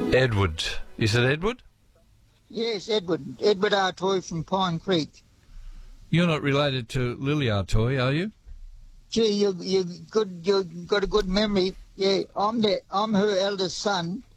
Edward. Is it Edward? Yes, Edward. Edward Artoy from Pine Creek. You're not related to Lily Artoy, are you? Gee, you got a good memory. Yeah, I'm her eldest son,